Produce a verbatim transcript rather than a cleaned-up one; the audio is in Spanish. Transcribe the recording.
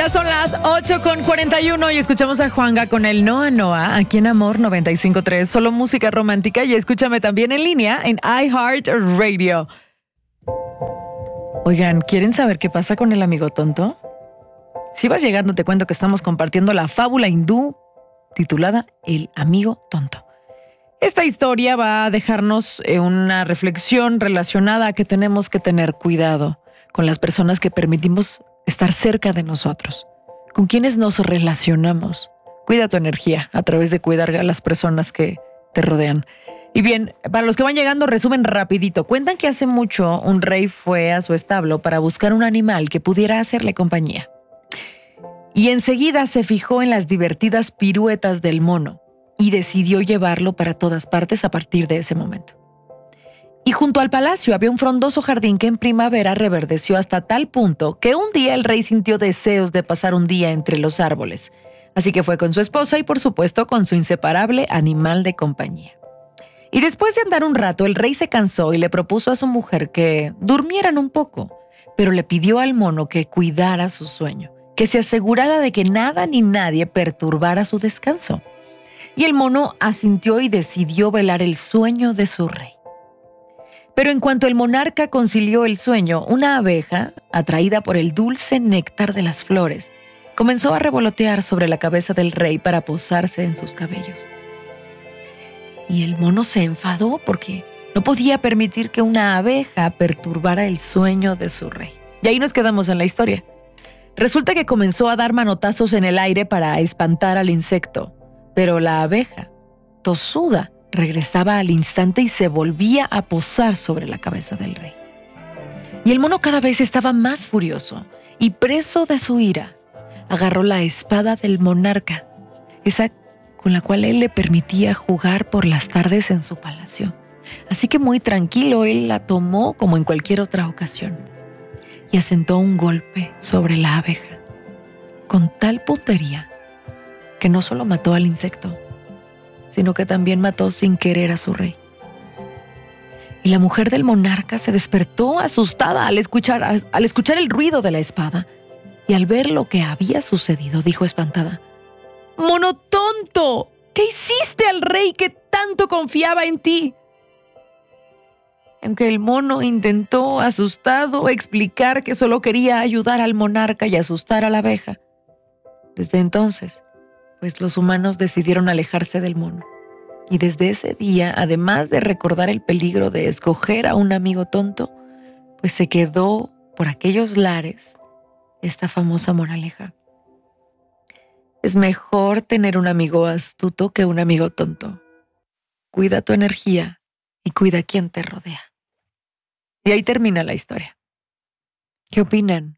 Ya son las ocho con cuarenta y uno y escuchamos a Juanga con el Noa Noa aquí en Amor noventa y cinco punto tres. Solo música romántica y escúchame también en línea en iHeartRadio. Oigan, ¿quieren saber qué pasa con el amigo tonto? Si vas llegando te cuento que estamos compartiendo la fábula hindú titulada El amigo tonto. Esta historia va a dejarnos una reflexión relacionada a que tenemos que tener cuidado con las personas que permitimos estar cerca de nosotros, con quienes nos relacionamos. Cuida tu energía a través de cuidar a las personas que te rodean. Y bien, para los que van llegando, resumen rapidito. Cuentan que hace mucho un rey fue a su establo para buscar un animal que pudiera hacerle compañía. Y enseguida se fijó en las divertidas piruetas del mono y decidió llevarlo para todas partes a partir de ese momento. Y junto al palacio había un frondoso jardín que en primavera reverdeció hasta tal punto que un día el rey sintió deseos de pasar un día entre los árboles. Así que fue con su esposa y por supuesto con su inseparable animal de compañía. Y después de andar un rato, el rey se cansó y le propuso a su mujer que durmieran un poco, pero le pidió al mono que cuidara su sueño, que se asegurara de que nada ni nadie perturbara su descanso. Y el mono asintió y decidió velar el sueño de su rey. Pero en cuanto el monarca concilió el sueño, una abeja, atraída por el dulce néctar de las flores, comenzó a revolotear sobre la cabeza del rey para posarse en sus cabellos. Y el mono se enfadó porque no podía permitir que una abeja perturbara el sueño de su rey. Y ahí nos quedamos en la historia. Resulta que comenzó a dar manotazos en el aire para espantar al insecto, pero la abeja, tosuda, regresaba al instante y se volvía a posar sobre la cabeza del rey. Y el mono cada vez estaba más furioso y preso de su ira, agarró la espada del monarca, esa con la cual él le permitía jugar por las tardes en su palacio. Así que muy tranquilo él la tomó como en cualquier otra ocasión y asentó un golpe sobre la abeja, con tal puntería que no solo mató al insecto, sino que también mató sin querer a su rey. Y la mujer del monarca se despertó asustada al escuchar, al escuchar el ruido de la espada y al ver lo que había sucedido, dijo espantada: ¡Mono tonto! ¿Qué hiciste al rey que tanto confiaba en ti? Aunque el mono intentó, asustado, explicar que solo quería ayudar al monarca y asustar a la abeja, desde entonces, pues los humanos decidieron alejarse del mono. Y desde ese día, además de recordar el peligro de escoger a un amigo tonto, pues se quedó por aquellos lares esta famosa moraleja: es mejor tener un amigo astuto que un amigo tonto. Cuida tu energía y cuida a quien te rodea. Y ahí termina la historia. ¿Qué opinan?